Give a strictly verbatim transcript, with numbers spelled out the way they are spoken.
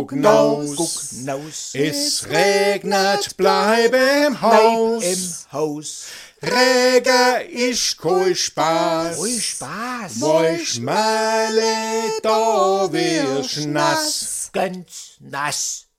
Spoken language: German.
Guck naus, guck naus. es regnet, bleib im Haus. Bleib im Haus. Regen ist kein Spaß. Ui, Spaß. Weil Schmale da wirst nass. Ganz nass.